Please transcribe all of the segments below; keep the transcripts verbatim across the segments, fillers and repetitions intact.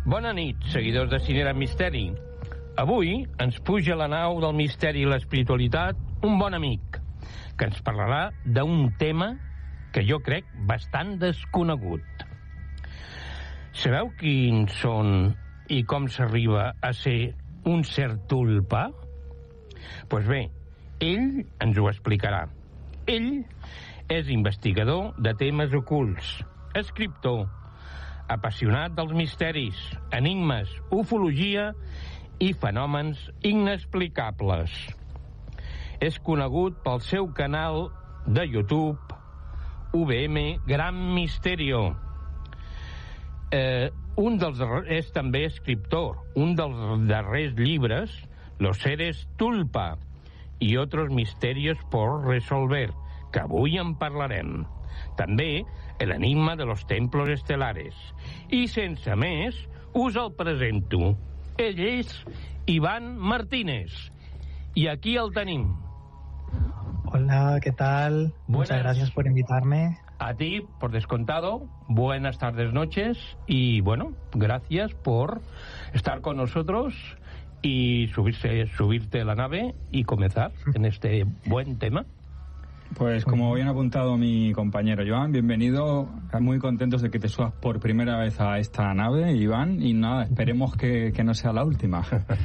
Bona nit, seguidors de Cinera Misteri. Avui ens puja a la nau del misteri i l'espiritualitat un bon amic, que ens parlarà d'un tema que jo crec bastant desconegut. Sabeu quins són i com s'arriba a ser un cert tulpa? Doncs pues bé, ell ens ho explicarà. Ell és investigador de temes ocults, escriptor, apassionat dels misteris, enigmes, ufologia i fenòmens inexplicables. És conegut pel seu canal de YouTube U V M Gran Misterio. Eh, un dels, és també escriptor. Un dels darrers llibres, Los seres tulpa i otros misterios por resolver, que avui en parlarem. També l'enigma de los templos estelares. I sense més, us el presento. Ell és Iván Martínez. Y aquí el tenim. Hola, ¿qué tal? Buenas. Muchas gracias por invitarme. A ti, por descontado. Buenas tardes, noches. Y bueno, gracias por estar con nosotros y subirse, subirte a la nave y comenzar en este buen tema. Pues como bien ha apuntado mi compañero Joan, bienvenido, muy contentos de que te subas por primera vez a esta nave, Iván, y nada, esperemos que, que no sea la última.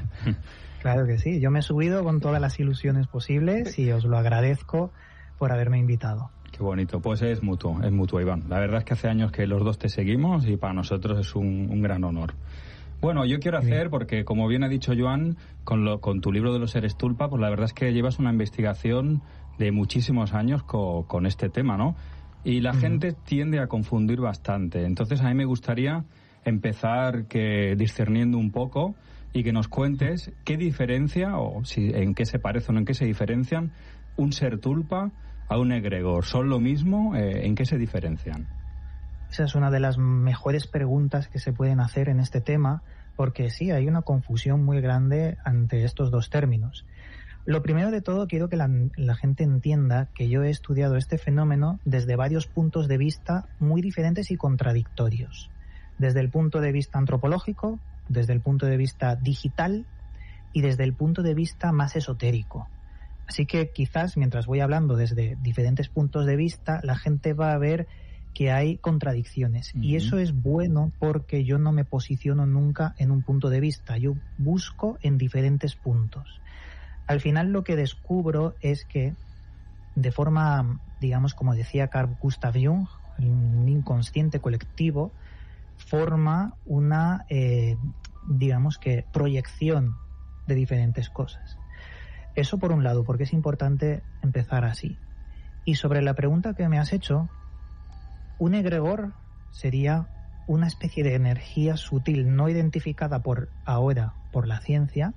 Claro que sí, yo me he subido con todas las ilusiones posibles y os lo agradezco por haberme invitado. Qué bonito, pues es mutuo, es mutuo, Iván. La verdad es que hace años que los dos te seguimos y para nosotros es un, un gran honor. Bueno, yo quiero hacer, porque como bien ha dicho Joan, con, lo, con tu libro de los seres tulpa, pues la verdad es que llevas una investigación de muchísimos años co, con este tema, ¿no? Y la uh-huh. gente tiende a confundir bastante. Entonces a mí me gustaría empezar que discerniendo un poco y que nos cuentes qué diferencia, o si en qué se parecen o en qué se diferencian, un ser tulpa a un egregor. ¿Son lo mismo? Eh, ¿En qué se diferencian? Esa es una de las mejores preguntas que se pueden hacer en este tema, porque sí, hay una confusión muy grande ante estos dos términos. Lo primero de todo, quiero que la, la gente entienda que yo he estudiado este fenómeno desde varios puntos de vista muy diferentes y contradictorios. Desde el punto de vista antropológico, desde el punto de vista digital y desde el punto de vista más esotérico. Así que quizás, mientras voy hablando desde diferentes puntos de vista, la gente va a ver que hay contradicciones. Uh-huh. Y eso es bueno porque yo no me posiciono nunca en un punto de vista. Yo busco en diferentes puntos. Al final lo que descubro es que, de forma, digamos, como decía Carl Gustav Jung, un inconsciente colectivo forma una, eh, digamos que, proyección de diferentes cosas. Eso por un lado, porque es importante empezar así. Y sobre la pregunta que me has hecho, un egregor sería una especie de energía sutil, no identificada por ahora por la ciencia,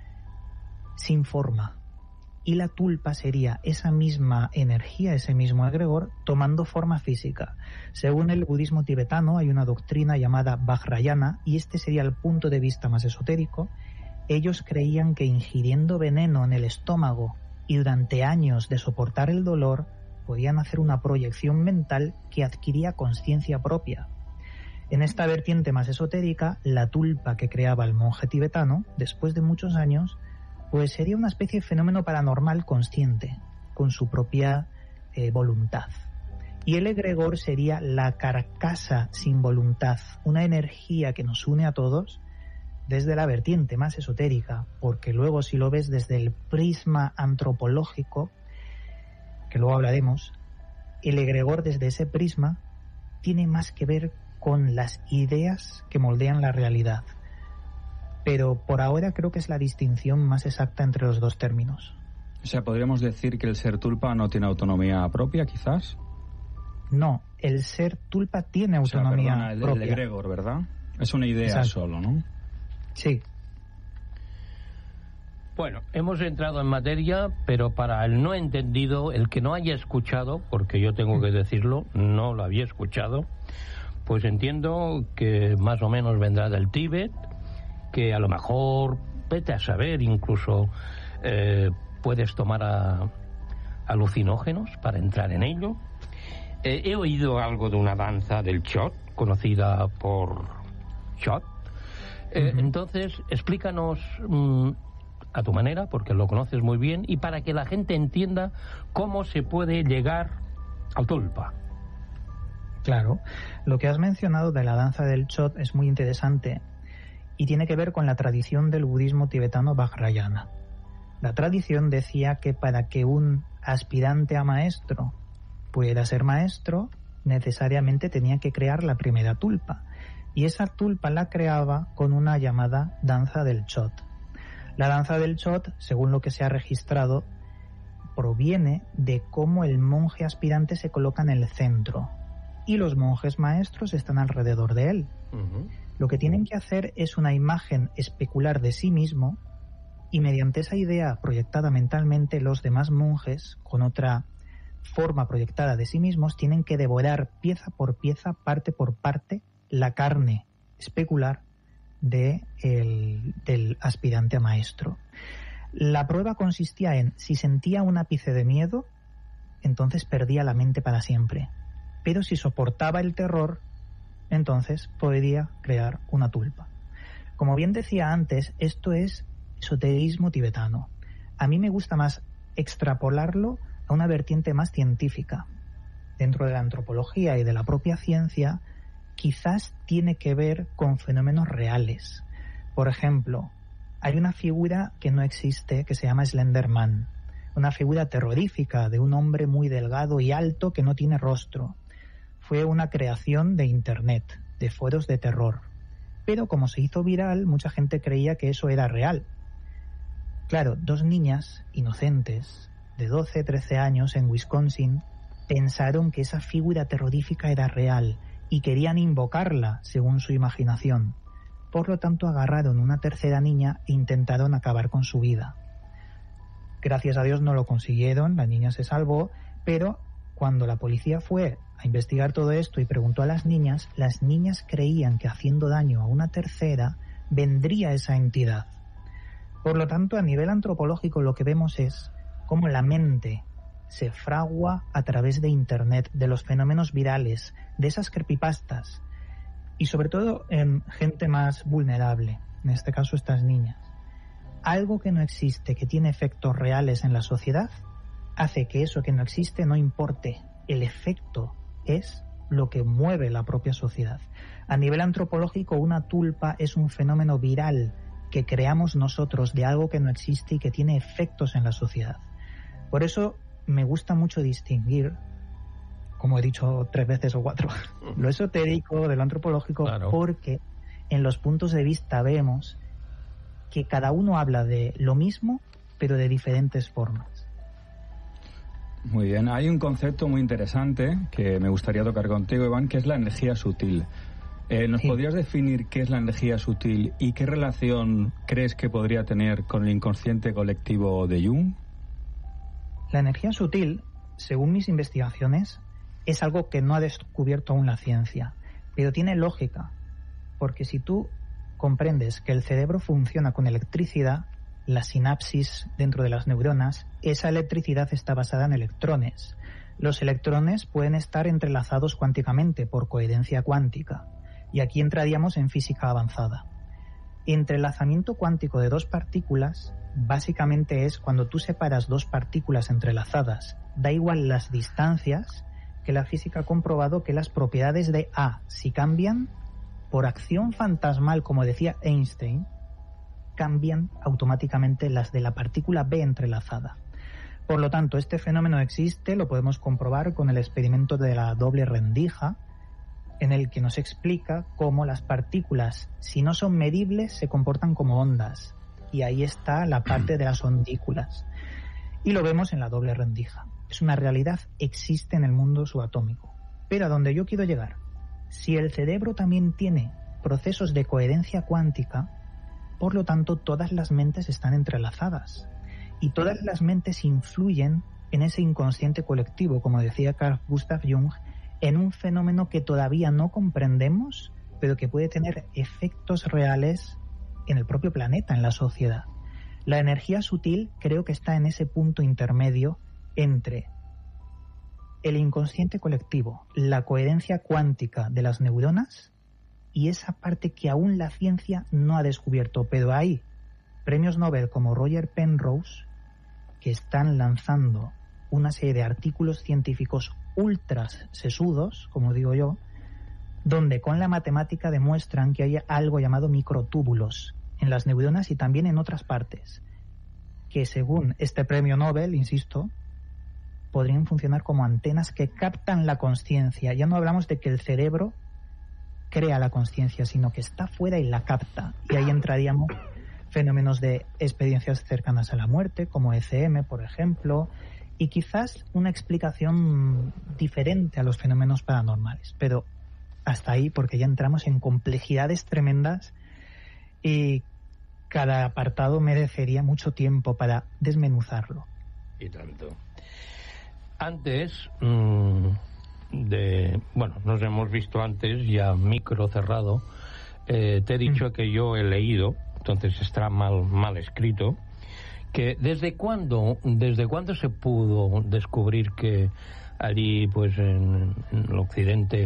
sin forma. Y la tulpa sería esa misma energía, ese mismo egregor, tomando forma física. Según el budismo tibetano hay una doctrina llamada Vajrayana, y este sería el punto de vista más esotérico. Ellos creían que ingiriendo veneno en el estómago y durante años de soportar el dolor, podían hacer una proyección mental que adquiría conciencia propia. En esta vertiente más esotérica, la tulpa que creaba el monje tibetano, después de muchos años, pues sería una especie de fenómeno paranormal consciente, con su propia eh, voluntad. Y el egregor sería la carcasa sin voluntad, una energía que nos une a todos desde la vertiente más esotérica, porque luego si lo ves desde el prisma antropológico, que luego hablaremos, el egregor desde ese prisma tiene más que ver con las ideas que moldean la realidad. Pero por ahora creo que es la distinción más exacta entre los dos términos. O sea, ¿podríamos decir que el ser tulpa no tiene autonomía propia, quizás? No, el ser tulpa tiene autonomía, o sea, perdona, el, propia. El egregor, ¿verdad? Es una idea Exacto. solo, ¿no? Sí. Bueno, hemos entrado en materia, pero para el no entendido, el que no haya escuchado, porque yo tengo que decirlo, no lo había escuchado, pues entiendo que más o menos vendrá del Tíbet, que a lo mejor, vete a saber, incluso eh, puedes tomar a, alucinógenos para entrar en ello. Eh, he oído algo de una danza del Chot, conocida por Chot, Eh, uh-huh. Entonces, explícanos mmm, a tu manera, porque lo conoces muy bien, y para que la gente entienda cómo se puede llegar al tulpa. Claro, lo que has mencionado de la danza del Chot es muy interesante y tiene que ver con la tradición del budismo tibetano Vajrayana. La tradición decía que para que un aspirante a maestro pudiera ser maestro, necesariamente tenía que crear la primera tulpa, y esa tulpa la creaba con una llamada danza del Chot. La danza del Chot, según lo que se ha registrado, proviene de cómo el monje aspirante se coloca en el centro y los monjes maestros están alrededor de él. Uh-huh. Lo que tienen que hacer es una imagen especular de sí mismo, y mediante esa idea proyectada mentalmente, los demás monjes, con otra forma proyectada de sí mismos, tienen que devorar pieza por pieza, parte por parte, la carne especular de el, del aspirante a maestro. La prueba consistía en, si sentía un ápice de miedo, entonces perdía la mente para siempre. Pero si soportaba el terror, entonces podría crear una tulpa. Como bien decía antes, esto es esoterismo tibetano. A mí me gusta más extrapolarlo a una vertiente más científica. Dentro de la antropología y de la propia ciencia, quizás tiene que ver con fenómenos reales. Por ejemplo, hay una figura que no existe que se llama Slenderman, una figura terrorífica de un hombre muy delgado y alto que no tiene rostro. Fue una creación de Internet, de foros de terror. Pero como se hizo viral, mucha gente creía que eso era real. Claro, dos niñas inocentes de doce, trece años en Wisconsin pensaron que esa figura terrorífica era real y querían invocarla según su imaginación. Por lo tanto, agarraron una tercera niña e intentaron acabar con su vida. Gracias a Dios no lo consiguieron, la niña se salvó, pero cuando la policía fue a investigar todo esto y preguntó a las niñas, las niñas creían que haciendo daño a una tercera vendría esa entidad. Por lo tanto, a nivel antropológico lo que vemos es cómo la mente se fragua a través de Internet, de los fenómenos virales, de esas creepypastas, y sobre todo en gente más vulnerable, en este caso estas niñas. Algo que no existe, que tiene efectos reales en la sociedad, hace que eso que no existe no importe. El efecto es lo que mueve la propia sociedad. A nivel antropológico, una tulpa es un fenómeno viral que creamos nosotros de algo que no existe y que tiene efectos en la sociedad. Por eso me gusta mucho distinguir, como he dicho tres veces o cuatro, lo esotérico de lo antropológico, claro, porque en los puntos de vista vemos que cada uno habla de lo mismo, pero de diferentes formas. Muy bien, hay un concepto muy interesante que me gustaría tocar contigo, Iván, que es la energía sutil. Eh, ¿Nos sí. podrías definir qué es la energía sutil y qué relación crees que podría tener con el inconsciente colectivo de Jung? La energía sutil, según mis investigaciones, es algo que no ha descubierto aún la ciencia, pero tiene lógica, porque si tú comprendes que el cerebro funciona con electricidad, la sinapsis dentro de las neuronas, esa electricidad está basada en electrones. Los electrones pueden estar entrelazados cuánticamente por coherencia cuántica, y aquí entraríamos en física avanzada. Entrelazamiento cuántico de dos partículas básicamente es cuando tú separas dos partículas entrelazadas, da igual las distancias, que la física ha comprobado que las propiedades de A, si cambian, por acción fantasmal, como decía Einstein, cambian automáticamente las de la partícula B entrelazada. Por lo tanto, este fenómeno existe, lo podemos comprobar con el experimento de la doble rendija, en el que nos explica cómo las partículas, si no son medibles, se comportan como ondas. Y ahí está la parte de las ondículas. Y lo vemos en la doble rendija. Es una realidad, existe en el mundo subatómico. Pero a donde yo quiero llegar, si el cerebro también tiene procesos de coherencia cuántica, por lo tanto todas las mentes están entrelazadas. Y todas las mentes influyen en ese inconsciente colectivo, como decía Carl Gustav Jung, en un fenómeno que todavía no comprendemos, pero que puede tener efectos reales en el propio planeta, en la sociedad. La energía sutil creo que está en ese punto intermedio entre el inconsciente colectivo, la coherencia cuántica de las neuronas y esa parte que aún la ciencia no ha descubierto. Pero hay premios Nobel como Roger Penrose que están lanzando una serie de artículos científicos ultras sesudos, como digo yo, donde con la matemática demuestran que hay algo llamado microtúbulos en las neuronas y también en otras partes, que según este premio Nobel, insisto, podrían funcionar como antenas que captan la consciencia. Ya no hablamos de que el cerebro crea la consciencia, sino que está fuera y la capta. Y ahí entraríamos fenómenos de experiencias cercanas a la muerte, como E C M, por ejemplo, y quizás una explicación diferente a los fenómenos paranormales. Pero hasta ahí, porque ya entramos en complejidades tremendas y cada apartado merecería mucho tiempo para desmenuzarlo. Y tanto. Antes mmm, de... Bueno, nos hemos visto antes, ya micro cerrado. Eh, te he dicho mm. que yo he leído, entonces está mal, mal escrito, que desde cuándo, desde cuándo se pudo descubrir que allí, pues en, en el occidente,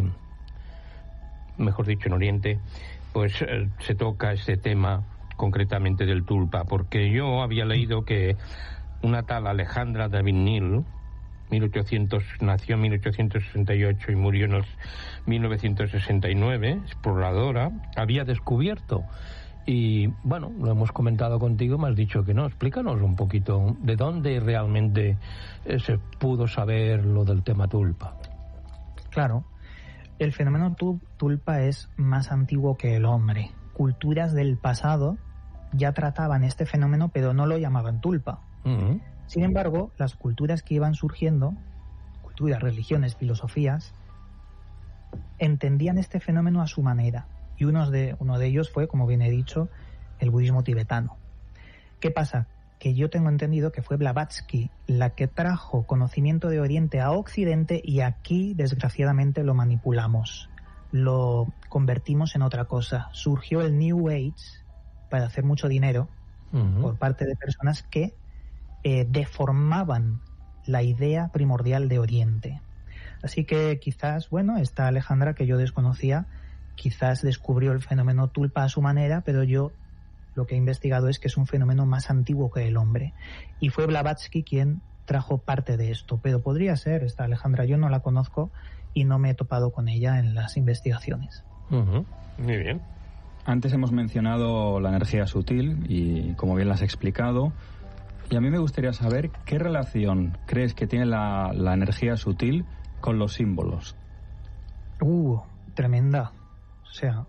mejor dicho en Oriente, pues eh, se toca ese tema concretamente del tulpa, porque yo había leído que una tal Alejandra David-Néel, mil ochocientos, nació en mil ochocientos sesenta y ocho y murió en los mil novecientos sesenta y nueve, exploradora, había descubierto, y bueno, lo hemos comentado contigo, me has dicho que no. Explícanos un poquito de dónde realmente eh, se pudo saber lo del tema tulpa. Claro, el fenómeno tulpa es más antiguo que el hombre. Culturas del pasado ya trataban este fenómeno, pero no lo llamaban tulpa. Uh-huh. Sin embargo, las culturas que iban surgiendo, culturas, religiones, filosofías, entendían este fenómeno a su manera. Y uno de, uno de ellos fue, como bien he dicho, el budismo tibetano. ¿Qué pasa? Que yo tengo entendido que fue Blavatsky la que trajo conocimiento de Oriente a Occidente, y aquí, desgraciadamente, lo manipulamos. Lo convertimos en otra cosa. Surgió el New Age para hacer mucho dinero uh-huh. por parte de personas que Eh, deformaban la idea primordial de Oriente. Así que quizás, bueno, esta Alejandra, que yo desconocía, quizás descubrió el fenómeno tulpa a su manera, pero yo lo que he investigado es que es un fenómeno más antiguo que el hombre. Y fue Blavatsky quien trajo parte de esto. Pero podría ser esta Alejandra, yo no la conozco y no me he topado con ella en las investigaciones. Uh-huh. Muy bien. Antes hemos mencionado la energía sutil y, como bien la has explicado, y a mí me gustaría saber qué relación crees que tiene la, la energía sutil con los símbolos. Uh, tremenda. O sea,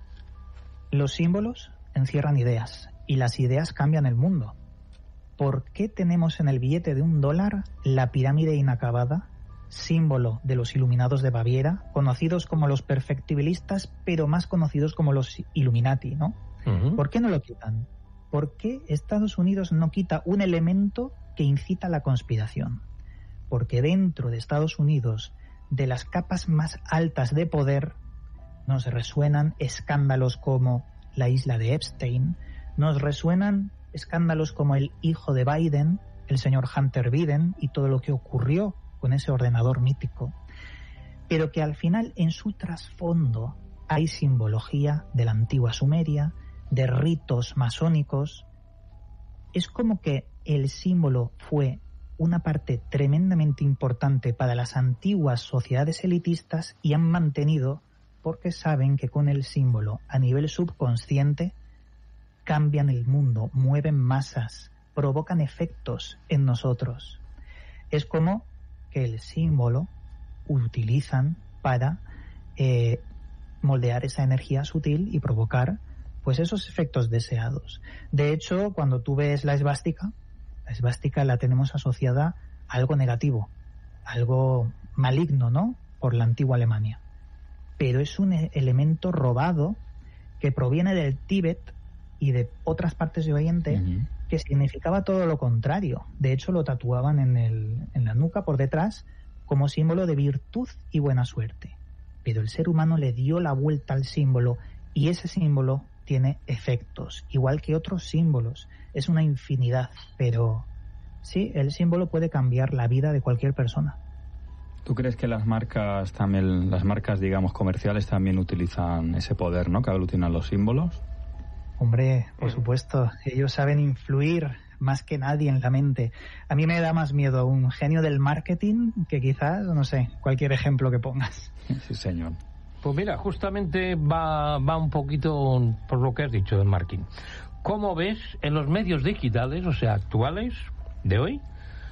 los símbolos encierran ideas y las ideas cambian el mundo. ¿Por qué tenemos en el billete de un dólar la pirámide inacabada, símbolo de los iluminados de Baviera, conocidos como los perfectibilistas, pero más conocidos como los Illuminati, ¿no? Uh-huh. ¿Por qué no lo quitan? ¿Por qué Estados Unidos no quita un elemento que incita a la conspiración? Porque dentro de Estados Unidos, de las capas más altas de poder, nos resuenan escándalos como la isla de Epstein, nos resuenan escándalos como el hijo de Biden, el señor Hunter Biden, y todo lo que ocurrió con ese ordenador mítico. Pero que al final, en su trasfondo, hay simbología de la antigua Sumeria, de ritos masónicos. Es como que el símbolo fue una parte tremendamente importante para las antiguas sociedades elitistas y han mantenido, porque saben que con el símbolo a nivel subconsciente cambian el mundo, mueven masas, provocan efectos en nosotros. Es como que el símbolo utilizan para eh, moldear esa energía sutil y provocar pues esos efectos deseados. De hecho, cuando tú ves la esvástica, la esvástica la tenemos asociada a algo negativo, algo maligno, ¿no?, por la antigua Alemania. Pero es un elemento robado que proviene del Tíbet y de otras partes de Oriente, uh-huh. que significaba todo lo contrario. De hecho, lo tatuaban en, el, en la nuca por detrás como símbolo de virtud y buena suerte. Pero el ser humano le dio la vuelta al símbolo y ese símbolo tiene efectos, igual que otros símbolos. Es una infinidad, pero sí, el símbolo puede cambiar la vida de cualquier persona. ¿Tú crees que las marcas también, las marcas, digamos, comerciales también utilizan ese poder, ¿no?, que aglutinan los símbolos? Hombre, por supuesto, ellos saben influir más que nadie en la mente. A mí me da más miedo un genio del marketing que quizás, no sé, cualquier ejemplo que pongas. Sí, señor. Pues mira, justamente va, va un poquito por lo que has dicho del marketing. ¿Cómo ves en los medios digitales, o sea, actuales, de hoy,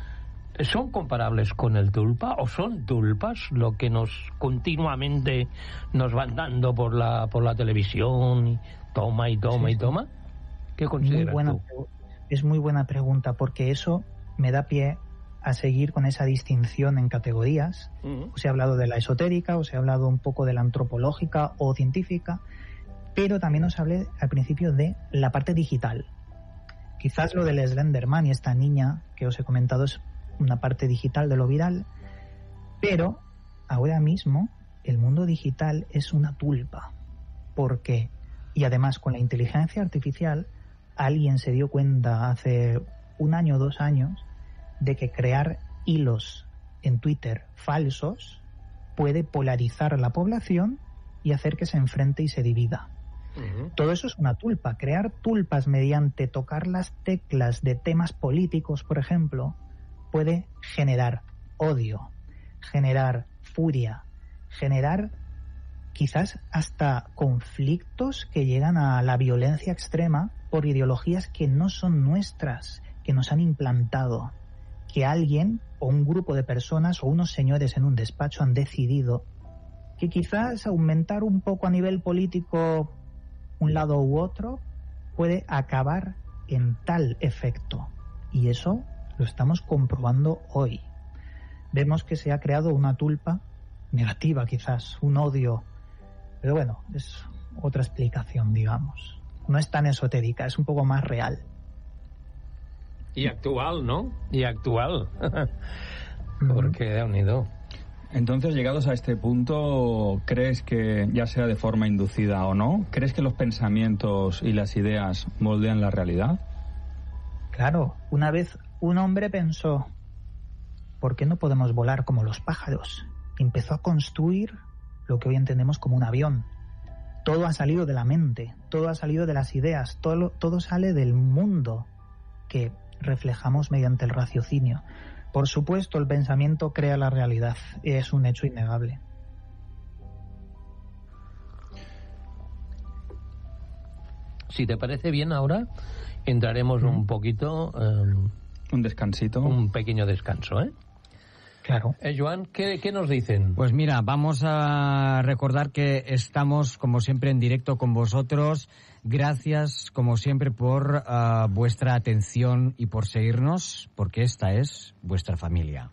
son comparables con el tulpa o son tulpas lo que nos continuamente nos van dando por la por la televisión y toma y toma sí, y toma? ¿Qué consideras muy buena, tú? Es muy buena pregunta, porque eso me da pie a seguir con esa distinción en categorías. Uh-huh. Os he hablado de la esotérica, os he hablado un poco de la antropológica o científica, pero también os hablé al principio de la parte digital. Quizás lo del Slenderman y esta niña que os he comentado es una parte digital de lo viral, pero ahora mismo el mundo digital es una tulpa. ¿Por qué? Y además con la inteligencia artificial alguien se dio cuenta hace un año o dos años de que crear hilos en Twitter falsos puede polarizar a la población y hacer que se enfrente y se divida. Uh-huh. Todo eso es una tulpa. Crear tulpas mediante tocar las teclas de temas políticos, por ejemplo, puede generar odio, generar furia, generar quizás hasta conflictos que llegan a la violencia extrema por ideologías que no son nuestras, que nos han implantado, que alguien o un grupo de personas o unos señores en un despacho han decidido que quizás aumentar un poco a nivel político un lado u otro puede acabar en tal efecto. Y eso lo estamos comprobando hoy. Vemos que se ha creado una tulpa negativa, quizás, un odio. Pero bueno, es otra explicación, digamos. No es tan esotérica, es un poco más real. Y actual, ¿no? Y actual. Porque de unido. Entonces, llegados a este punto, ¿crees que, ya sea de forma inducida o no, crees que los pensamientos y las ideas moldean la realidad? Claro, una vez un hombre pensó, ¿por qué no podemos volar como los pájaros? Empezó a construir lo que hoy entendemos como un avión. Todo ha salido de la mente, todo ha salido de las ideas, todo, todo sale del mundo que reflejamos mediante el raciocinio. Por supuesto, el pensamiento crea la realidad, es un hecho innegable. Si te parece bien, ahora entraremos mm. un poquito... Um, un descansito. Un pequeño descanso, ¿eh? Claro. Eh, Joan, ¿qué, ¿qué nos dicen? Pues mira, vamos a recordar que estamos, como siempre, en directo con vosotros. Gracias, como siempre, por uh, vuestra atención y por seguirnos, porque esta es vuestra familia.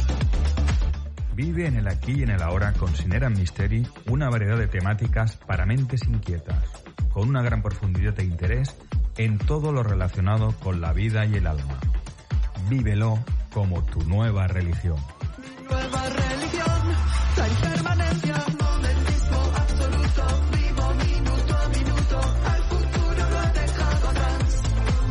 Vive en el aquí y en el ahora con Cinera Mystery una variedad de temáticas para mentes inquietas, con una gran profundidad e interés en todo lo relacionado con la vida y el alma. Vívelo como tu nueva religión. Nueva religión, la impermanencia, momentismo absoluto, vivo minuto a minuto, al futuro lo he dejado atrás.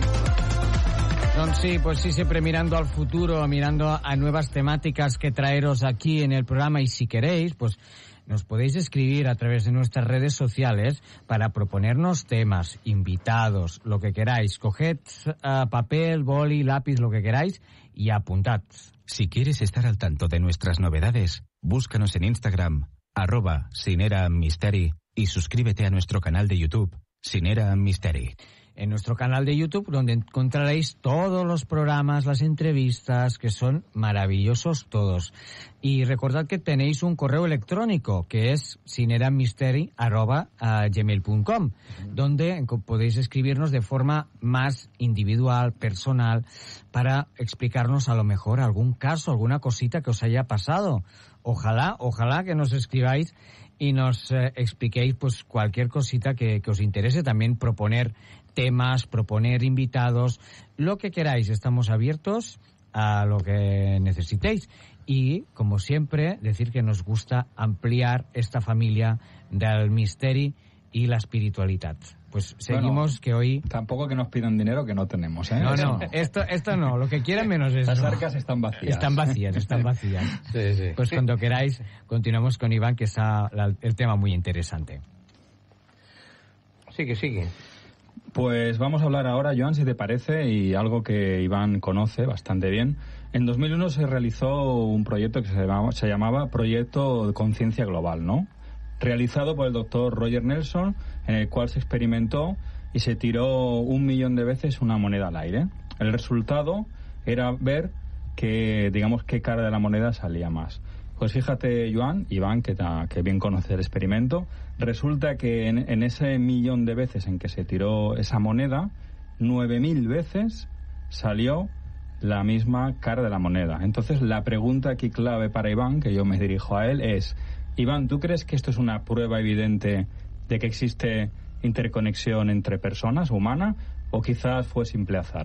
Doncs sí, pues sí, siempre mirando al futuro, mirando a nuevas temáticas que traeros aquí en el programa, y si queréis, pues nos podéis escribir a través de nuestras redes sociales para proponernos temas, invitados, lo que queráis. Coged uh, papel, boli, lápiz, lo que queráis y apuntad. Si quieres estar al tanto de nuestras novedades, búscanos en Instagram, arroba Cinera Mystery, y suscríbete a nuestro canal de YouTube, Cinera Mystery. En nuestro canal de YouTube, donde encontraréis todos los programas, las entrevistas, que son maravillosos todos. Y recordad que tenéis un correo electrónico, que es cineramystery arroba gmail punto com, donde podéis escribirnos de forma más individual, personal, para explicarnos a lo mejor algún caso, alguna cosita que os haya pasado. Ojalá, ojalá que nos escribáis y nos eh, expliquéis pues cualquier cosita que, que os interese. También proponer temas, proponer invitados, lo que queráis. Estamos abiertos a lo que necesitéis. Y, como siempre, decir que nos gusta ampliar esta familia del Misteri y la espiritualidad. Pues seguimos, bueno, que hoy... Tampoco que nos pidan dinero que no tenemos, ¿eh? No, no, esto, esto no, lo que quieran menos es... Las arcas están vacías. Están vacías, están vacías. Sí, sí. Pues cuando queráis, continuamos con Iván, que está la, el tema muy interesante. Sigue, sigue. Pues vamos a hablar ahora, Joan, si te parece, y algo que Iván conoce bastante bien. En dos mil uno se realizó un proyecto que se llamaba, se llamaba Proyecto de Conciencia Global, ¿no? Realizado por el doctor Roger Nelson, en el cual se experimentó y se tiró un millón de veces una moneda al aire. El resultado era ver que, digamos, qué cara de la moneda salía más. Pues fíjate, Joan, Iván, que, ta, que bien conoce el experimento, resulta que en, en ese millón de veces en que se tiró esa moneda, nueve mil veces salió la misma cara de la moneda. Entonces, la pregunta aquí clave para Iván, que yo me dirijo a él, es: Iván, ¿tú crees que esto es una prueba evidente de que existe interconexión entre personas humanas o quizás fue simple azar?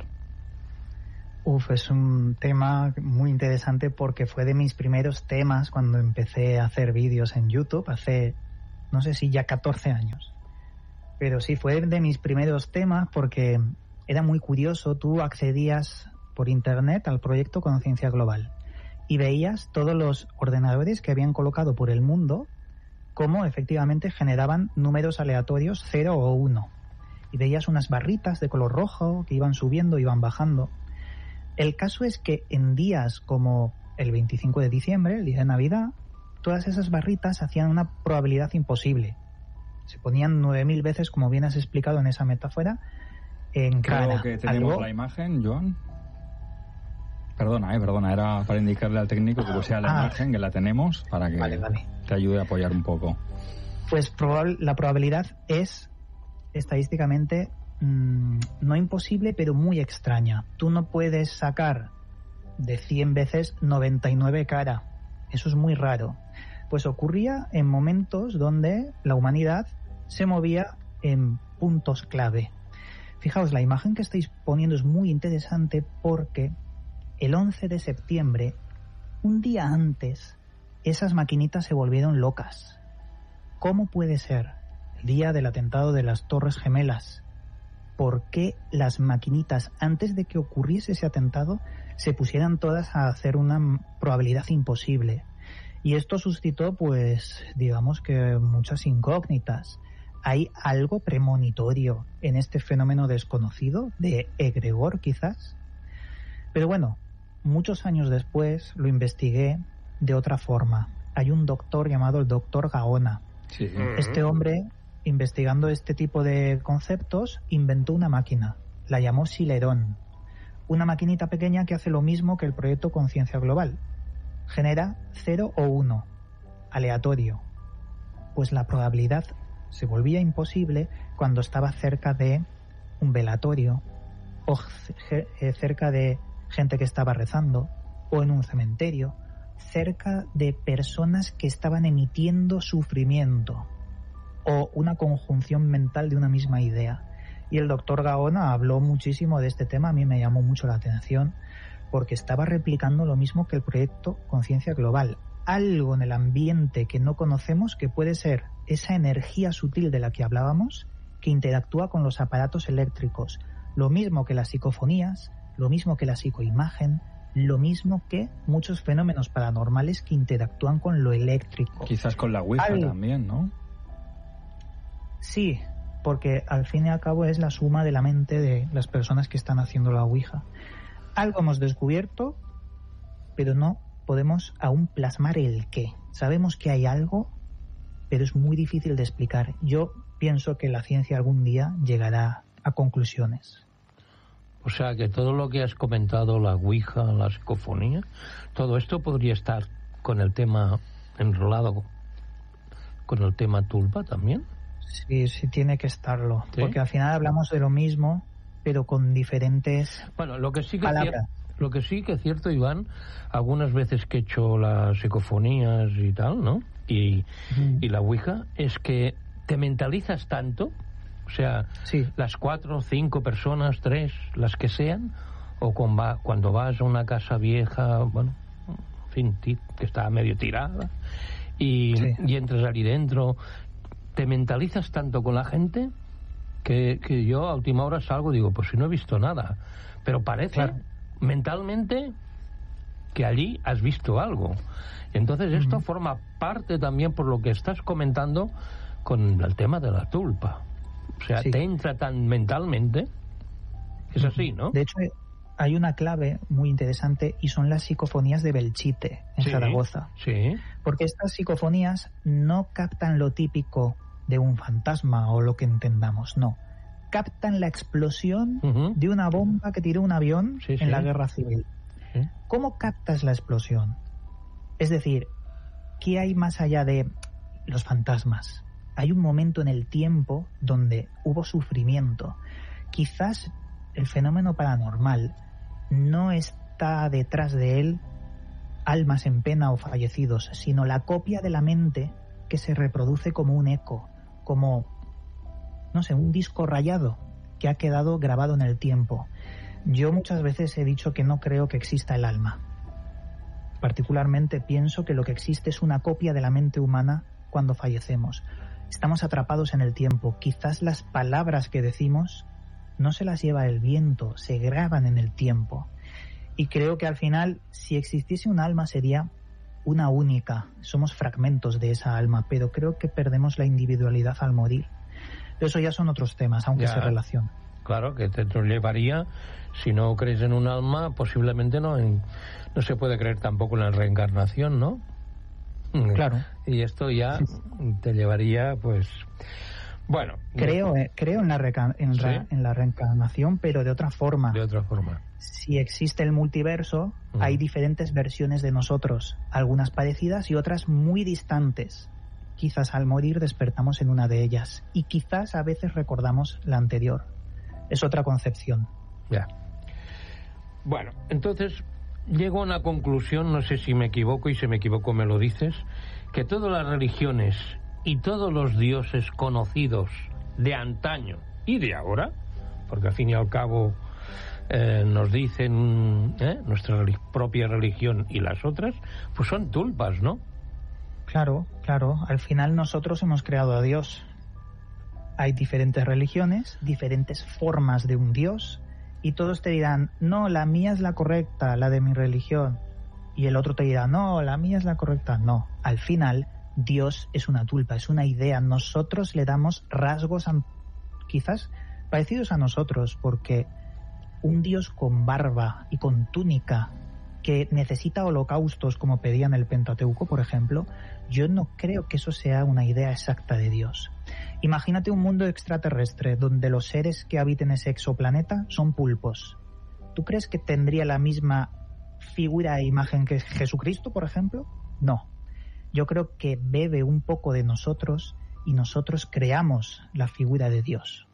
Uf, es un tema muy interesante porque fue de mis primeros temas cuando empecé a hacer vídeos en YouTube hace, no sé si ya catorce años. Pero sí, fue de mis primeros temas porque era muy curioso. Tú accedías por internet al proyecto Conciencia Global y veías todos los ordenadores que habían colocado por el mundo, cómo efectivamente generaban números aleatorios cero o uno. Y veías unas barritas de color rojo que iban subiendo, iban bajando. El caso es que en días como el veinticinco de diciembre, el día de Navidad, todas esas barritas hacían una probabilidad imposible. Se ponían nueve mil veces, como bien has explicado en esa metáfora, en Creo cara. que tenemos Algo... la imagen, Joan. Perdona, eh, perdona, era para indicarle al técnico que pusiera la ah, imagen, que la tenemos, para que vale, vale. te ayude a apoyar un poco. Pues probable, la probabilidad es estadísticamente mmm, no imposible, pero muy extraña. Tú no puedes sacar de cien veces noventa y nueve cara. Eso es muy raro. Pues ocurría en momentos donde la humanidad se movía en puntos clave. Fijaos, la imagen que estáis poniendo es muy interesante porque el once de septiembre, un día antes, esas maquinitas se volvieron locas. ¿Cómo puede ser? El día del atentado de las Torres Gemelas. ¿Por qué las maquinitas, antes de que ocurriese ese atentado, se pusieran todas a hacer una probabilidad imposible? Y esto suscitó, pues, digamos que muchas incógnitas. ¿Hay algo premonitorio en este fenómeno desconocido, de egregor quizás? Pero bueno, muchos años después lo investigué de otra forma. Hay un doctor llamado el doctor Gaona. Sí. Este hombre, investigando este tipo de conceptos, inventó una máquina. La llamó Silerón. Una maquinita pequeña que hace lo mismo que el proyecto Conciencia Global. Genera cero o uno, aleatorio. Pues la probabilidad se volvía imposible cuando estaba cerca de un velatorio o cerca de gente que estaba rezando, o en un cementerio, cerca de personas que estaban emitiendo sufrimiento, o una conjunción mental de una misma idea. Y el doctor Gaona habló muchísimo de este tema. A mí me llamó mucho la atención porque estaba replicando lo mismo que el proyecto Conciencia Global. Algo en el ambiente que no conocemos, que puede ser esa energía sutil de la que hablábamos, que interactúa con los aparatos eléctricos. Lo mismo que las psicofonías, lo mismo que la psicoimagen, lo mismo que muchos fenómenos paranormales que interactúan con lo eléctrico. Quizás con la Ouija Al... también, ¿no? Sí, porque al fin y al cabo es la suma de la mente de las personas que están haciendo la Ouija. Algo hemos descubierto, pero no podemos aún plasmar el qué. Sabemos que hay algo, pero es muy difícil de explicar. Yo pienso que la ciencia algún día llegará a conclusiones. O sea, que todo lo que has comentado, la Ouija, la psicofonía, todo esto podría estar con el tema enrolado con el tema tulpa también. Sí, sí tiene que estarlo, ¿Sí? Porque al final hablamos de lo mismo, pero con diferentes bueno, lo que sí que palabras. Cier- lo que sí que es cierto, Iván, algunas veces que he hecho las psicofonías y tal, ¿no? Y, Mm. y la Ouija, es que te mentalizas tanto. O sea, Sí. las cuatro, cinco personas, tres, las que sean, o con va, cuando vas a una casa vieja, bueno, en fin, ti- que está medio tirada, y, Sí. y entras allí dentro, te mentalizas tanto con la gente que, que yo a última hora salgo y digo, pues si no he visto nada. Pero parece, claro, mentalmente que allí has visto algo. Entonces esto uh-huh. forma parte también, por lo que estás comentando, con el tema de la tulpa. O sea, sí. te entra tan mentalmente. Es así, ¿no? De hecho, hay una clave muy interesante y son las psicofonías de Belchite en sí, Zaragoza. Sí. Porque estas psicofonías no captan lo típico de un fantasma o lo que entendamos, no. Captan la explosión uh-huh. de una bomba que tiró un avión sí, en sí. la guerra civil. Sí. ¿Cómo captas la explosión? Es decir, ¿qué hay más allá de los fantasmas? Hay un momento en el tiempo donde hubo sufrimiento. Quizás el fenómeno paranormal no está detrás de él almas en pena o fallecidos, sino la copia de la mente que se reproduce como un eco, como, no sé, un disco rayado que ha quedado grabado en el tiempo. Yo muchas veces he dicho que no creo que exista el alma. Particularmente pienso que lo que existe es una copia de la mente humana cuando fallecemos. Estamos atrapados en el tiempo. Quizás las palabras que decimos no se las lleva el viento, se graban en el tiempo. Y creo que al final, si existiese un alma, sería una única. Somos fragmentos de esa alma, pero creo que perdemos la individualidad al morir. Eso ya son otros temas, aunque ya, se relacionan. Claro, que te llevaría, si no crees en un alma, posiblemente no, en, no se puede creer tampoco en la reencarnación, ¿no? Claro. Y esto ya te llevaría, pues... Bueno, creo eh, creo en la, reca- en, ¿sí? ra- en la reencarnación, pero de otra forma. De otra forma. Si existe el multiverso, uh-huh. hay diferentes versiones de nosotros, algunas parecidas y otras muy distantes. Quizás al morir despertamos en una de ellas y quizás a veces recordamos la anterior. Es otra concepción. Ya. Bueno, entonces llego a una conclusión, no sé si me equivoco, y si me equivoco me lo dices, que todas las religiones y todos los dioses conocidos de antaño y de ahora, porque al fin y al cabo eh, nos dicen eh, nuestra relig- propia religión y las otras, pues son tulpas, ¿no? Claro, claro. Al final nosotros hemos creado a Dios. Hay diferentes religiones, diferentes formas de un Dios, y todos te dirán, no, la mía es la correcta, la de mi religión. Y el otro te dirá, no, la mía es la correcta. No, al final Dios es una tulpa, es una idea. Nosotros le damos rasgos a, quizás parecidos a nosotros, porque un Dios con barba y con túnica que necesita holocaustos como pedían el Pentateuco, por ejemplo, yo no creo que eso sea una idea exacta de Dios. Imagínate un mundo extraterrestre donde los seres que habiten ese exoplaneta son pulpos. ¿Tú crees que tendría la misma figura e imagen que Jesucristo, por ejemplo? No. Yo creo que bebe un poco de nosotros y nosotros creamos la figura de Dios.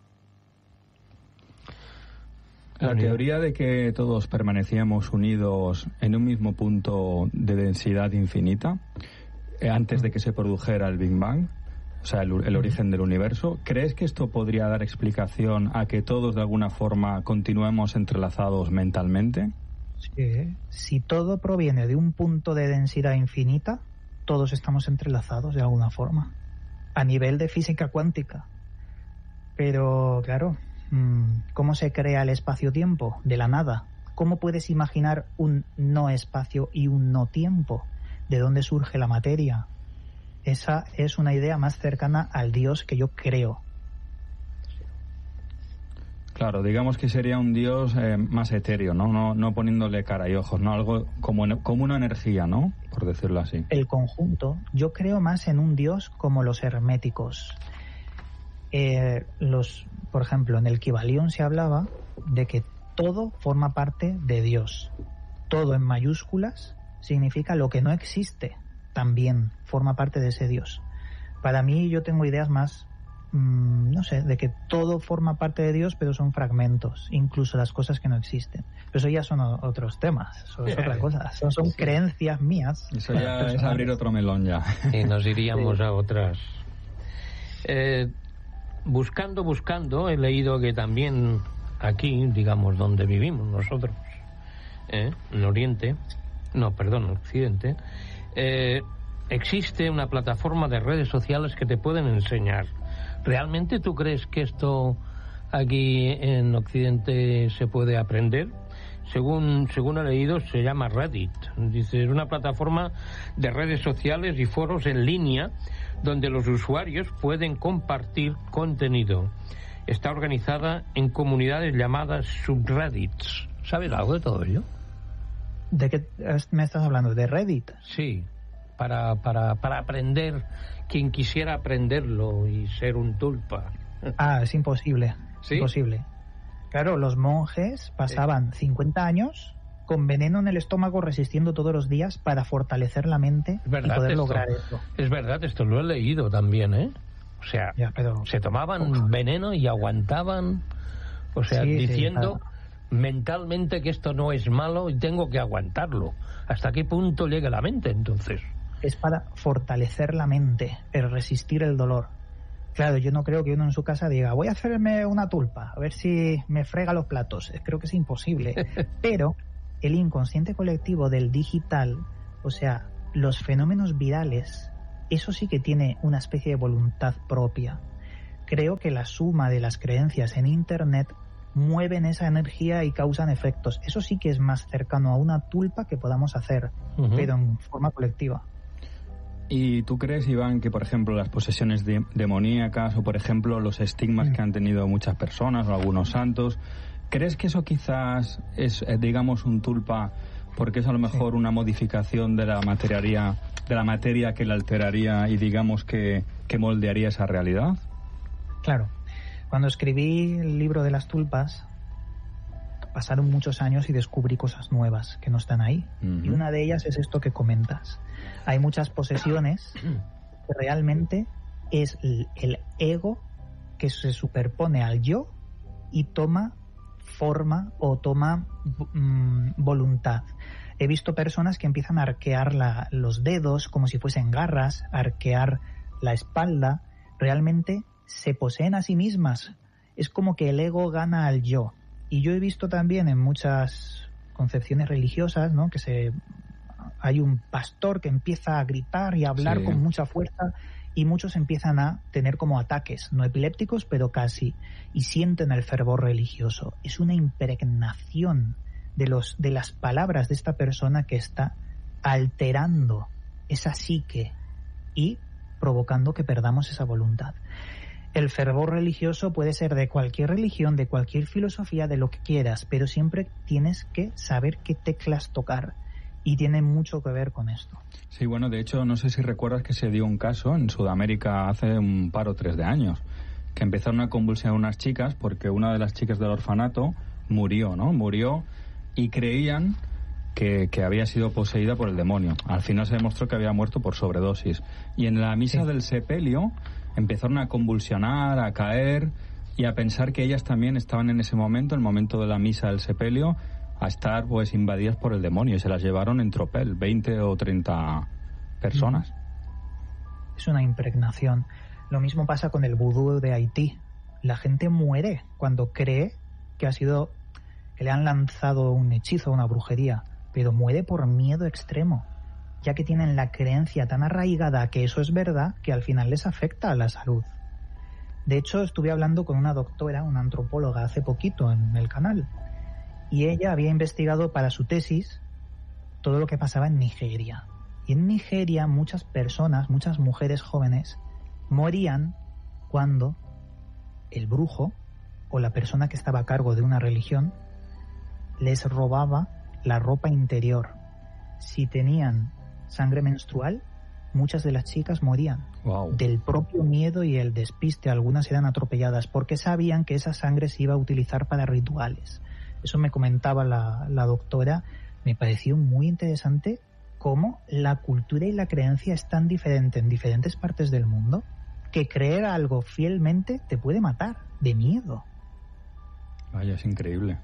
La teoría de que todos permanecíamos unidos en un mismo punto de densidad infinita eh, antes de que se produjera el Big Bang, o sea, el, el origen del universo, ¿crees que esto podría dar explicación a que todos de alguna forma continuemos entrelazados mentalmente? Sí. Si todo proviene de un punto de densidad infinita, todos estamos entrelazados de alguna forma, a nivel de física cuántica. Pero, claro, ¿cómo se crea el espacio-tiempo? De la nada. ¿Cómo puedes imaginar un no espacio y un no tiempo? ¿De dónde surge la materia? Esa es una idea más cercana al Dios que yo creo. Claro, digamos que sería un Dios eh, más etéreo, ¿no? No, no poniéndole cara y ojos, ¿no? Algo como, como una energía, ¿no? Por decirlo así. El conjunto. Yo creo más en un Dios como los herméticos. Eh, los, por ejemplo, en el Kybalión se hablaba de que todo forma parte de Dios. Todo en mayúsculas significa lo que no existe, también forma parte de ese Dios. Para mí yo tengo ideas más, mmm, no sé, de que todo forma parte de Dios, pero son fragmentos, incluso las cosas que no existen. Pero eso ya son otros temas, eso es otra cosa, eso son sí. creencias mías. Eso ya es abrir otro melón ya. Y nos iríamos sí. a otras. Eh, buscando, buscando, he leído que también aquí, digamos, donde vivimos nosotros, eh, en Oriente, no, perdón, en Occidente, eh, existe una plataforma de redes sociales que te pueden enseñar. ¿Realmente tú crees que esto aquí en Occidente se puede aprender? Según, según he leído, se llama Reddit. Dice, es una plataforma de redes sociales y foros en línea donde los usuarios pueden compartir contenido. Está organizada en comunidades llamadas subreddits. ¿Sabes algo de todo ello? ¿De qué me estás hablando? ¿De Reddit? Sí, para, para, para aprender, quien quisiera aprenderlo y ser un tulpa. Ah, es imposible. ¿Sí? Imposible. Claro, los monjes pasaban cincuenta años con veneno en el estómago resistiendo todos los días para fortalecer la mente y poder esto, lograr eso. Es verdad, esto lo he leído también, ¿eh? O sea, ya, pero... se tomaban Uf. veneno y aguantaban, o sea, sí, diciendo... Sí, claro. mentalmente que esto no es malo y tengo que aguantarlo. ¿Hasta qué punto llega la mente entonces? Es para fortalecer la mente, el resistir el dolor. Claro, yo no creo que uno en su casa diga, voy a hacerme una tulpa, a ver si me frega los platos. Creo que es imposible. Pero el inconsciente colectivo del digital, o sea, los fenómenos virales, eso sí que tiene una especie de voluntad propia. Creo que la suma de las creencias en Internet mueven esa energía y causan efectos. Eso sí que es más cercano a una tulpa que podamos hacer, uh-huh. pero en forma colectiva. ¿Y tú crees, Iván, que, por ejemplo, las posesiones de- demoníacas o, por ejemplo, los estigmas mm. que han tenido muchas personas o algunos santos, crees que eso quizás es, digamos, un tulpa porque es a lo mejor sí. una modificación de la materia, de la materia que la alteraría y, digamos, que, que moldearía esa realidad? Claro. Cuando escribí el libro de las tulpas, pasaron muchos años y descubrí cosas nuevas que no están ahí. Uh-huh. Y una de ellas es esto que comentas. Hay muchas posesiones que realmente es el, el ego que se superpone al yo y toma forma o toma mm, voluntad. He visto personas que empiezan a arquear la, los dedos como si fuesen garras, arquear la espalda. Realmente se poseen a sí mismas. Es como que el ego gana al yo. Y yo he visto también en muchas concepciones religiosas, ¿no?, que se hay un pastor que empieza a gritar y a hablar sí. con mucha fuerza y muchos empiezan a tener como ataques, no epilépticos, pero casi, y sienten el fervor religioso. Es una impregnación de los de las palabras de esta persona que está alterando esa psique y provocando que perdamos esa voluntad. El fervor religioso puede ser de cualquier religión, de cualquier filosofía, de lo que quieras, pero siempre tienes que saber qué teclas tocar. Y tiene mucho que ver con esto. Sí, bueno, de hecho, no sé si recuerdas que se dio un caso en Sudamérica hace un par o tres de años, que empezaron a convulsionar unas chicas porque una de las chicas del orfanato murió, ¿no? Murió y creían que, que había sido poseída por el demonio. Al final se demostró que había muerto por sobredosis. Y en la misa sí. del sepelio empezaron a convulsionar, a caer y a pensar que ellas también estaban en ese momento, el momento de la misa del sepelio, a estar pues invadidas por el demonio, y se las llevaron en tropel, veinte o treinta personas. Es una impregnación. Lo mismo pasa con el vudú de Haití. La gente muere cuando cree que ha sido, que le han lanzado un hechizo, una brujería, pero muere por miedo extremo, ya que tienen la creencia tan arraigada que eso es verdad, que al final les afecta a la salud. De hecho, estuve hablando con una doctora, una antropóloga, hace poquito en el canal, y ella había investigado para su tesis todo lo que pasaba en Nigeria. Y en Nigeria muchas personas, muchas mujeres jóvenes, morían cuando el brujo o la persona que estaba a cargo de una religión les robaba la ropa interior. Si tenían sangre menstrual, muchas de las chicas morían. Wow. Del propio miedo y el despiste. Algunas eran atropelladas porque sabían que esa sangre se iba a utilizar para rituales. Eso me comentaba la, la doctora. Me pareció muy interesante cómo la cultura y la creencia es tan diferente en diferentes partes del mundo que creer algo fielmente te puede matar de miedo. Vaya, es increíble.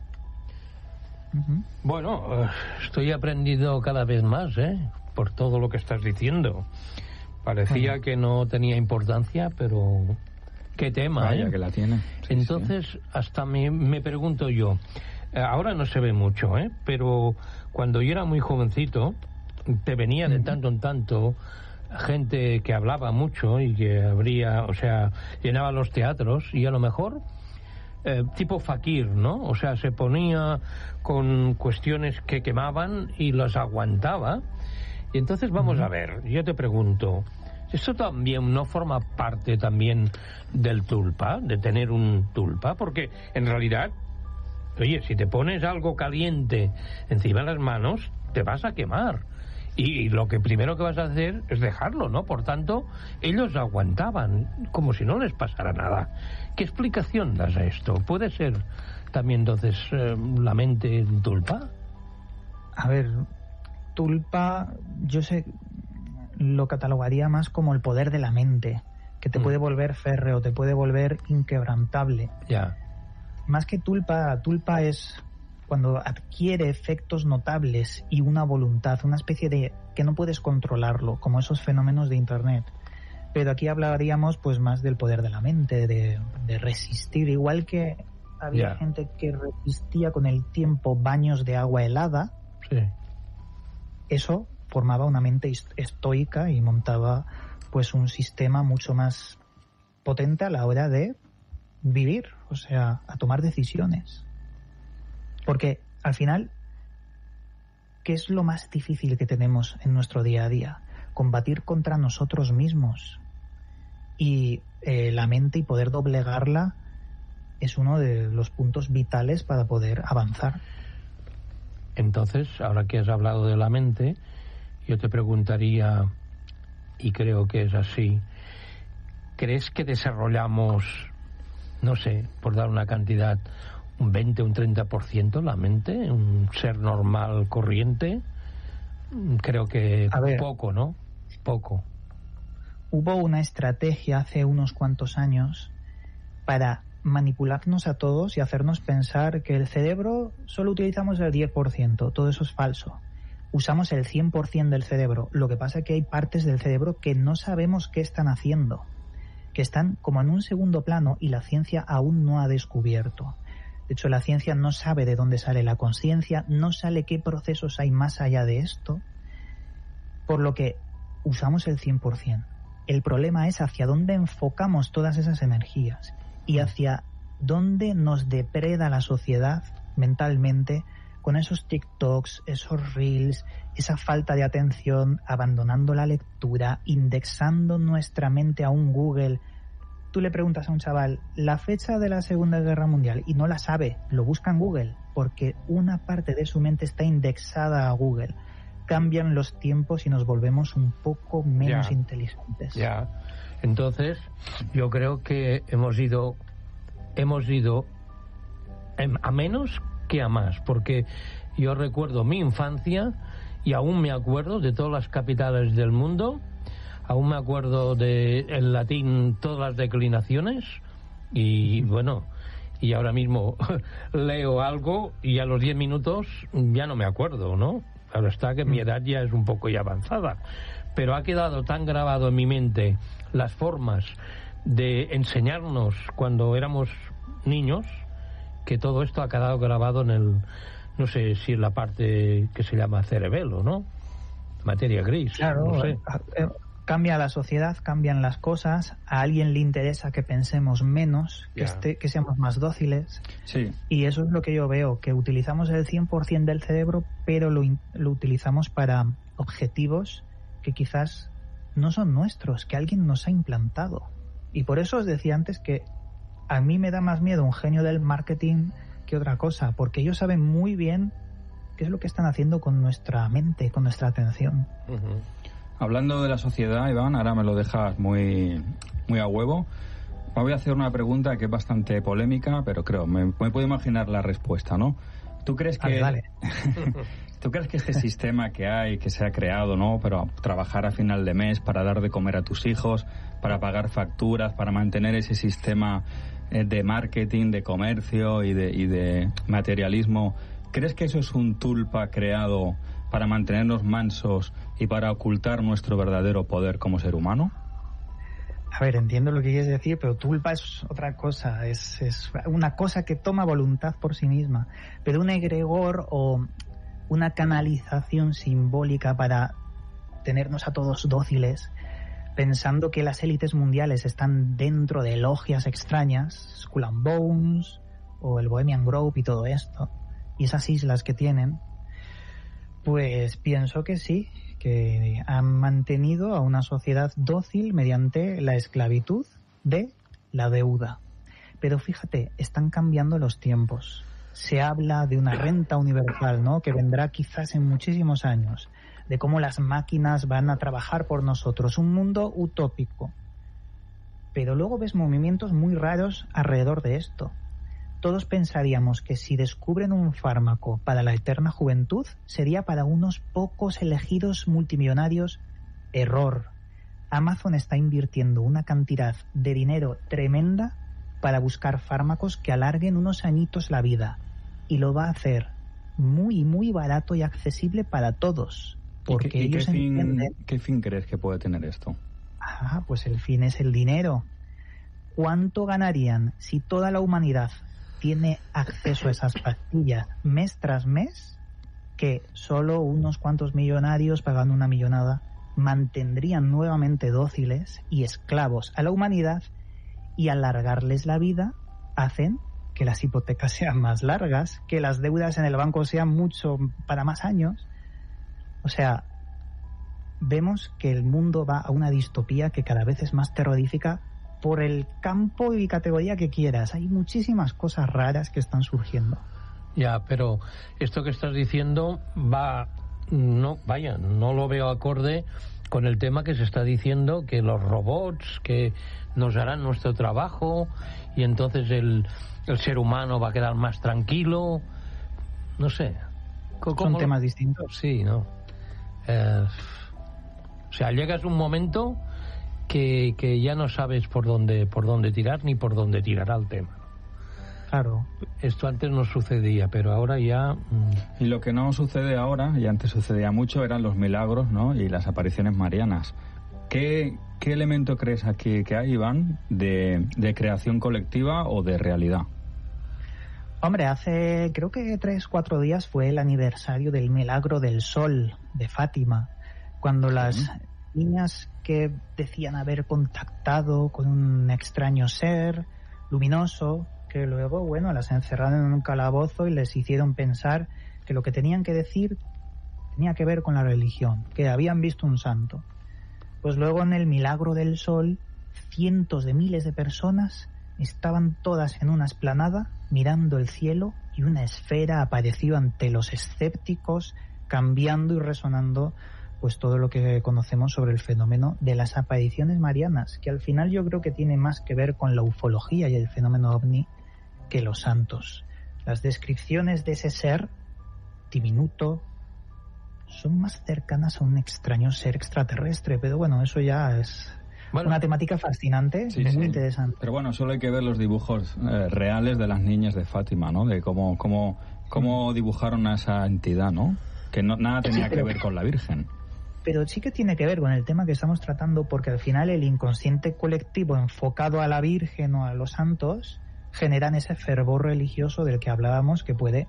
Uh-huh. Bueno, uh, estoy aprendiendo cada vez más, ¿eh? Por todo lo que estás diciendo. Parecía uh-huh. que no tenía importancia, pero qué tema, Vaya, ¿eh? que la tiene. Sí, Entonces, sí. hasta me, me pregunto yo, ahora no se ve mucho, ¿eh? Pero cuando yo era muy jovencito, te venía de tanto en tanto gente que hablaba mucho y que habría, o sea, llenaba los teatros y a lo mejor eh, tipo fakir, ¿no? O sea, se ponía con cuestiones que quemaban y las aguantaba. Y entonces vamos a ver, yo te pregunto, ¿esto también no forma parte también del tulpa, de tener un tulpa? Porque en realidad, oye, si te pones algo caliente encima de las manos, te vas a quemar. Y, y lo que primero que vas a hacer es dejarlo, ¿no? Por tanto, ellos aguantaban, como si no les pasara nada. ¿Qué explicación das a esto? ¿Puede ser también entonces eh, la mente tulpa? A ver, tulpa, yo sé, lo catalogaría más como el poder de la mente, que te mm. puede volver férreo, te puede volver inquebrantable. Ya. Más que tulpa, tulpa es cuando adquiere efectos notables y una voluntad, una especie de que no puedes controlarlo, como esos fenómenos de Internet. Pero aquí hablaríamos pues más del poder de la mente, de, de resistir, igual que había yeah. gente que resistía con el tiempo baños de agua helada. Sí. Eso formaba una mente estoica y montaba pues un sistema mucho más potente a la hora de vivir, o sea, a tomar decisiones. Porque al final, ¿qué es lo más difícil que tenemos en nuestro día a día? Combatir contra nosotros mismos. Y eh, la mente y poder doblegarla es uno de los puntos vitales para poder avanzar. Entonces, ahora que has hablado de la mente, yo te preguntaría, y creo que es así, ¿crees que desarrollamos, no sé, por dar una cantidad, un veinte, un treinta por ciento la mente, un ser normal, corriente? Creo que A ver, poco, ¿no? Poco. Hubo una estrategia hace unos cuantos años para manipularnos a todos y hacernos pensar que el cerebro solo utilizamos el diez por ciento. Todo eso es falso. Usamos el cien por ciento del cerebro. Lo que pasa es que hay partes del cerebro que no sabemos qué están haciendo, que están como en un segundo plano y la ciencia aún no ha descubierto. De hecho, la ciencia no sabe de dónde sale la conciencia, no sabe qué procesos hay más allá de esto, por lo que usamos el cien por ciento. El problema es hacia dónde enfocamos todas esas energías y hacia dónde nos depreda la sociedad mentalmente con esos TikToks, esos Reels, esa falta de atención, abandonando la lectura, indexando nuestra mente a un Google. Tú le preguntas a un chaval la fecha de la Segunda Guerra Mundial y no la sabe, lo busca en Google, porque una parte de su mente está indexada a Google. Cambian los tiempos y nos volvemos un poco menos ya, inteligentes. Ya. Entonces, yo creo que hemos ido, hemos ido a menos que a más, porque yo recuerdo mi infancia y aún me acuerdo de todas las capitales del mundo. Aún me acuerdo de el latín, todas las declinaciones, y bueno, y ahora mismo leo algo y a los diez minutos ya no me acuerdo, ¿no? Claro está que mi edad ya es un poco ya avanzada, pero ha quedado tan grabado en mi mente las formas de enseñarnos cuando éramos niños, que todo esto ha quedado grabado en el, no sé si en la parte que se llama cerebelo, ¿no? Materia gris, claro, no sé. Eh, Cambia la sociedad, cambian las cosas, a alguien le interesa que pensemos menos, que, yeah. esté, que seamos más dóciles. Sí. Y eso es lo que yo veo, que utilizamos el cien por ciento del cerebro, pero lo, lo utilizamos para objetivos que quizás no son nuestros, que alguien nos ha implantado. Y por eso os decía antes que a mí me da más miedo un genio del marketing que otra cosa, porque ellos saben muy bien qué es lo que están haciendo con nuestra mente, con nuestra atención. Uh-huh. Hablando de la sociedad, Iván, ahora me lo dejas muy, muy a huevo. Me voy a hacer una pregunta que es bastante polémica, pero creo, me, me puedo imaginar la respuesta, ¿no? ¿Tú crees que, vale, vale. ¿tú crees que este sistema que hay, que se ha creado, ¿no? Pero trabajar a final de mes para dar de comer a tus hijos, para pagar facturas, para mantener ese sistema de marketing, de comercio y de, y de materialismo, ¿crees que eso es un tulpa creado para mantenernos mansos y para ocultar nuestro verdadero poder como ser humano? A ver, entiendo lo que quieres decir, pero tulpa es otra cosa, es, es una cosa que toma voluntad por sí misma, pero un egregor o una canalización simbólica para tenernos a todos dóciles pensando que las élites mundiales están dentro de logias extrañas, Skull and Bones o el Bohemian Grove y todo esto, y esas islas que tienen, pues pienso que sí, que han mantenido a una sociedad dócil mediante la esclavitud de la deuda. Pero fíjate, están cambiando los tiempos. Se habla de una renta universal, ¿no?, que vendrá quizás en muchísimos años, de cómo las máquinas van a trabajar por nosotros, un mundo utópico. Pero luego ves movimientos muy raros alrededor de esto. Todos pensaríamos que si descubren un fármaco para la eterna juventud, sería para unos pocos elegidos multimillonarios. Error. Amazon está invirtiendo una cantidad de dinero tremenda para buscar fármacos que alarguen unos añitos la vida. Y lo va a hacer muy, muy barato y accesible para todos. Porque ¿Y qué, y ellos qué, fin, entienden... qué fin crees que puede tener esto? Ah, pues el fin es el dinero. ¿Cuánto ganarían si toda la humanidad tiene acceso a esas pastillas mes tras mes? Que solo unos cuantos millonarios pagando una millonada mantendrían nuevamente dóciles y esclavos a la humanidad, y alargarles la vida hacen que las hipotecas sean más largas, que las deudas en el banco sean mucho para más años. O sea, vemos que el mundo va a una distopía que cada vez es más terrorífica por el campo y categoría que quieras. Hay muchísimas cosas raras que están surgiendo. Ya, pero esto que estás diciendo va, no, vaya, no lo veo acorde con el tema que se está diciendo, que los robots que nos harán nuestro trabajo y entonces el, el ser humano va a quedar más tranquilo. No sé. Son temas distintos. Sí, ¿no? Eh, o sea, llegas a un momento que, que ya no sabes por dónde, por dónde tirar ni por dónde tirará el tema. Claro. Esto antes no sucedía, pero ahora ya... Mmm... Y lo que no sucede ahora, y antes sucedía mucho, eran los milagros, ¿no?, y las apariciones marianas. ¿Qué, qué elemento crees aquí que hay, Iván, de, de creación colectiva o de realidad? Hombre, hace creo que tres, cuatro días fue el aniversario del milagro del sol de Fátima, cuando las sí. niñas que decían haber contactado con un extraño ser luminoso, que luego, bueno, las encerraron en un calabozo y les hicieron pensar que lo que tenían que decir tenía que ver con la religión, que habían visto un santo. Pues luego en el milagro del sol, cientos de miles de personas estaban todas en una explanada mirando el cielo, y una esfera apareció ante los escépticos, cambiando y resonando pues todo lo que conocemos sobre el fenómeno de las apariciones marianas, que al final yo creo que tiene más que ver con la ufología y el fenómeno ovni que los santos. Las descripciones de ese ser diminuto son más cercanas a un extraño ser extraterrestre, pero bueno, eso ya es bueno, una temática fascinante, sí, muy sí. interesante. Pero bueno, solo hay que ver los dibujos eh, reales de las niñas de Fátima, ¿no? De cómo cómo cómo dibujaron a esa entidad, ¿no? Que no, nada tenía sí, pero, que ver con la Virgen. Pero sí que tiene que ver con el tema que estamos tratando, porque al final el inconsciente colectivo enfocado a la Virgen o a los santos generan ese fervor religioso del que hablábamos, que puede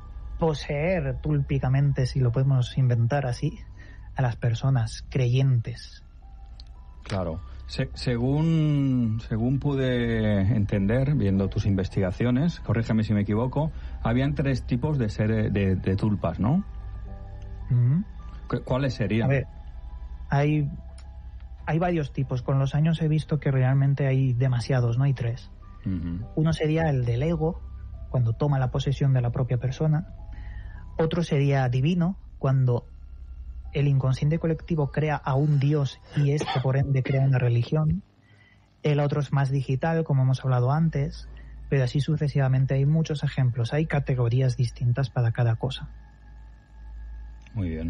poseer túlpicamente, si lo podemos inventar así, a las personas creyentes. Claro. Se, según según pude entender, viendo tus investigaciones, corrígeme si me equivoco, habían tres tipos de ser, de, de tulpas, ¿no? Mm-hmm. ¿Cuáles serían? A ver, hay, hay varios tipos. Con los años he visto que realmente hay demasiados, no hay tres. Uh-huh. Uno sería el del ego, cuando toma la posesión de la propia persona. Otro sería divino, cuando el inconsciente colectivo crea a un dios y este por ende crea una religión. El otro es más digital, como hemos hablado antes, pero así sucesivamente. Hay muchos ejemplos, hay categorías distintas para cada cosa. Muy bien.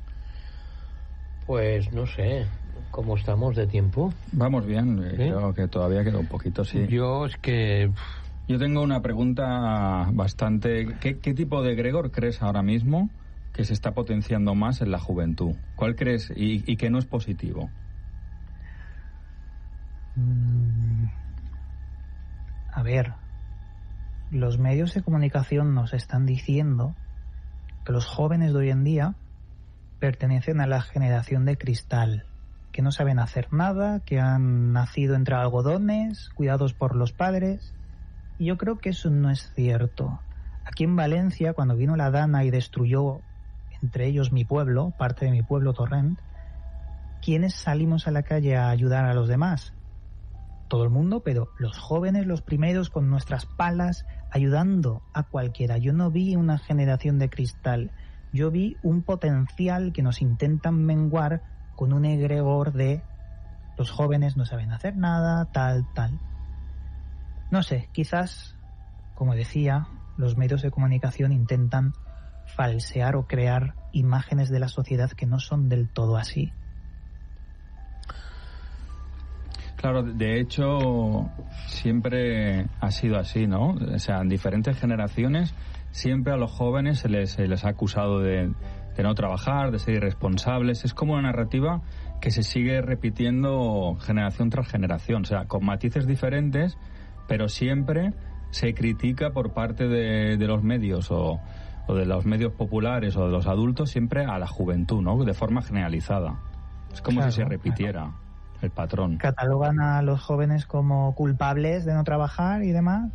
Pues no sé, ¿cómo estamos de tiempo? Vamos bien, ¿sí? Creo que todavía queda un poquito, sí. Yo es que... Yo tengo una pregunta bastante... ¿Qué, qué tipo de egregor crees ahora mismo que se está potenciando más en la juventud? ¿Cuál crees y, y que no es positivo? Mm, a ver, los medios de comunicación nos están diciendo que los jóvenes de hoy en día pertenecen a la generación de cristal, que no saben hacer nada, que han nacido entre algodones, cuidados por los padres. Y yo creo que eso no es cierto. Aquí en Valencia, cuando vino la Dana y destruyó, entre ellos mi pueblo, parte de mi pueblo, Torrent, ¿quiénes salimos a la calle a ayudar a los demás? Todo el mundo, pero los jóvenes, los primeros, con nuestras palas, ayudando a cualquiera. Yo no vi una generación de cristal. Yo vi un potencial que nos intentan menguar con un egregor de los jóvenes no saben hacer nada, tal, tal. No sé, quizás, como decía, los medios de comunicación intentan falsear o crear imágenes de la sociedad que no son del todo así. Claro, de hecho, siempre ha sido así, ¿no? O sea, en diferentes generaciones, siempre a los jóvenes se les, se les ha acusado de, de no trabajar, de ser irresponsables. Es como una narrativa que se sigue repitiendo generación tras generación, o sea, con matices diferentes, pero siempre se critica por parte de, de los medios o, o de los medios populares o de los adultos siempre a la juventud, ¿no? De forma generalizada. Es como Claro, si se repitiera. claro. El patrón. Catalogan a los jóvenes como culpables de no trabajar y demás.